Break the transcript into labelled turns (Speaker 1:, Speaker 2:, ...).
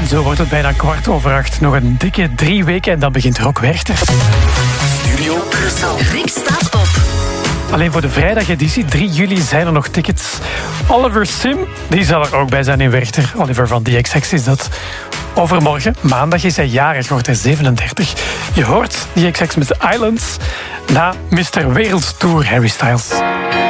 Speaker 1: En zo wordt het bijna 7:15. Nog een dikke 3 weken en dan begint Rock Werchter.
Speaker 2: Studio Brussel.
Speaker 3: Rick staat op.
Speaker 1: Alleen voor de vrijdageditie, 3 juli, zijn er nog tickets. Oliver Sim, die zal er ook bij zijn in Werchter. Oliver van DXX is dat. Overmorgen, maandag, is hij jarig, wordt hij 37. Je hoort DXX met The Islands na Mr. Wereldtour Harry Styles.